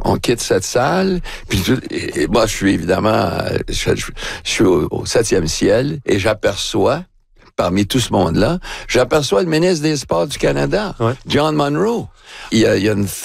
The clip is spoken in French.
on quitte cette salle, puis et moi, je suis évidemment, je suis au 7e ciel, et j'aperçois, parmi tout ce monde-là, j'aperçois le ministre des Sports du Canada, John Munro. Il y a